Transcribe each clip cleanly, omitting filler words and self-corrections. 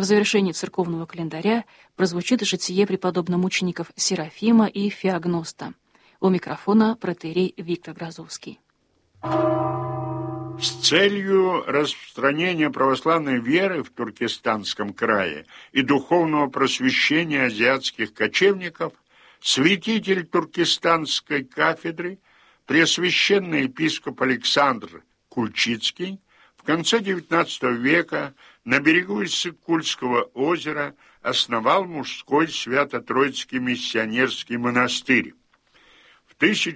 В завершении церковного календаря прозвучит житие преподобно-мучеников Серафима и Феогноста. У микрофона протоиерей Виктор Грозовский. С целью распространения православной веры в Туркестанском крае и духовного просвещения азиатских кочевников святитель Туркестанской кафедры, преосвященный епископ Александр Кульчицкий, в конце XIX века на берегу Иссык-Кульского озера основал мужской Свято-Троицкий миссионерский монастырь. В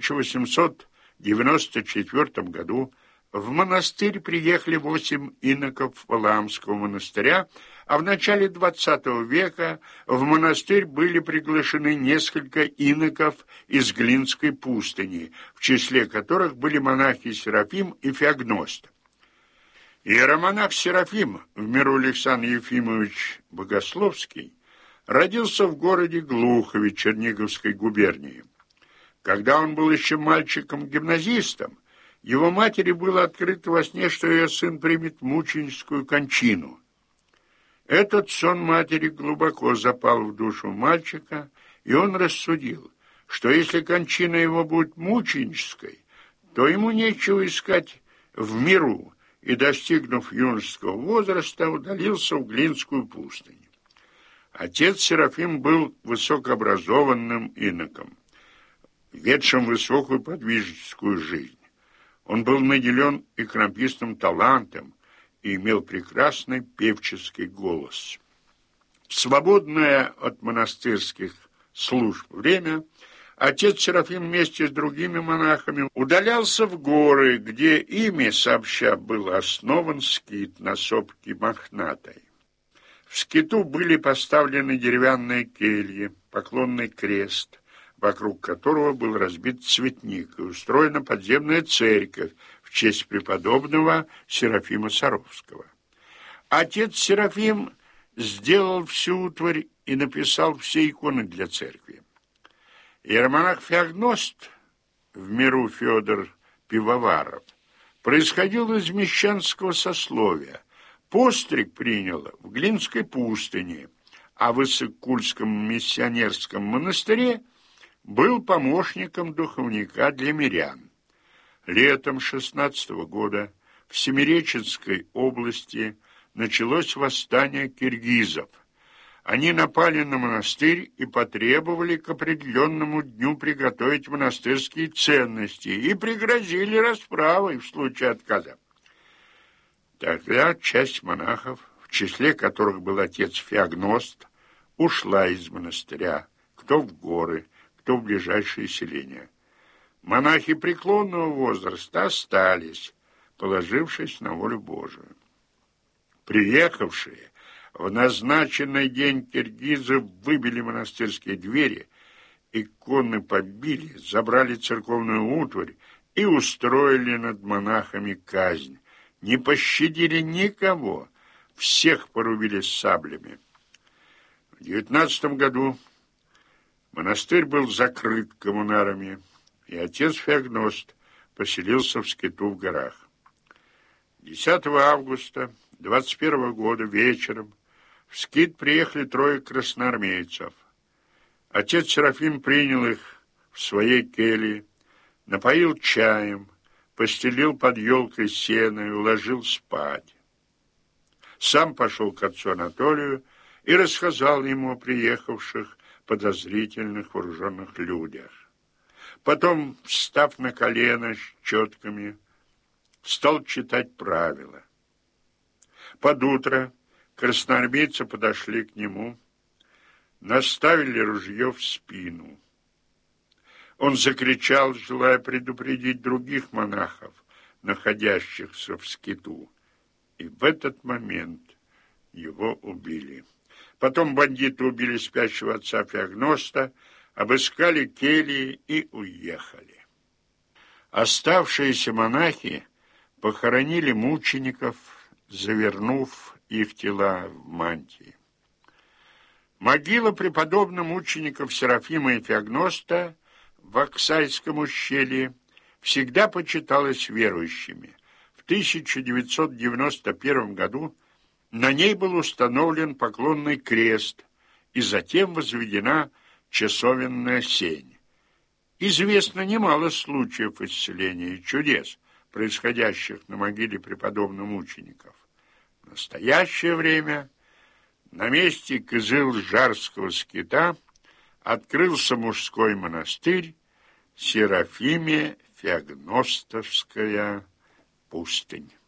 1894 году в монастырь приехали 8 иноков Валаамского монастыря, а в начале XX века в монастырь были приглашены несколько иноков из Глинской пустыни, в числе которых были монахи Серафим и Феогност. Иеромонах Серафим, в миру Александр Ефимович Богословский, родился в городе Глухове Черниговской губернии. Когда он был еще мальчиком-гимназистом, его матери было открыто во сне, что ее сын примет мученическую кончину. Этот сон матери глубоко запал в душу мальчика, и он рассудил, что если кончина его будет мученической, то ему нечего искать в миру, и, достигнув юношеского возраста, удалился в Глинскую пустыню. Отец Серафим был высокообразованным иноком, ведшим высокую подвижническую жизнь. Он был наделен иконописным талантом и имел прекрасный певческий голос. В свободное от монастырских служб время отец Серафим вместе с другими монахами удалялся в горы, где ими сообща был основан скит на сопке Мохнатой. В скиту были поставлены деревянные кельи, поклонный крест, вокруг которого был разбит цветник, и устроена подземная церковь в честь преподобного Серафима Саровского. Отец Серафим сделал всю утварь и написал все иконы для церкви. Иеромонах Феогност, в миру Федор Пивоваров, происходил из мещанского сословия. Постриг принял в Глинской пустыне, а в Иссык-Кульском миссионерском монастыре был помощником духовника для мирян. Летом 16 года в Семиреченской области началось восстание киргизов. Они напали на монастырь и потребовали к определенному дню приготовить монастырские ценности и пригрозили расправой в случае отказа. Тогда часть монахов, в числе которых был отец Феогност, ушла из монастыря, кто в горы, кто в ближайшие селения. Монахи преклонного возраста остались, положившись на волю Божию. Приехавшие в назначенный день киргизы выбили монастырские двери, иконы побили, забрали церковную утварь и устроили над монахами казнь. Не пощадили никого, всех порубили саблями. В 19 году монастырь был закрыт коммунарами, и отец Феогност поселился в скиту в горах. 10 августа 21 года вечером в скит приехали 3 красноармейцев. Отец Серафим принял их в своей келье, напоил чаем, постелил под елкой сено и уложил спать. Сам пошел к отцу Анатолию и рассказал ему о приехавших подозрительных вооруженных людях. Потом, встав на колено с четками, стал читать правила. Под утро красноармейцы подошли к нему, наставили ружье в спину. Он закричал, желая предупредить других монахов, находящихся в скиту, и в этот момент его убили. Потом бандиты убили спящего отца Феогноста, обыскали кельи и уехали. Оставшиеся монахи похоронили мучеников, завернув их тела в мантии. Могила преподобных мучеников Серафима и Феогноста в Аксайском ущелье всегда почиталась верующими. В 1991 году На ней был установлен поклонный крест, и затем возведена часовенная сень. Известно немало случаев исцеления и чудес, происходящих на могиле преподобно-мучеников. В настоящее время на месте Кызыл-Жарского скита открылся мужской монастырь Серафиме-Феогностовская пустынь.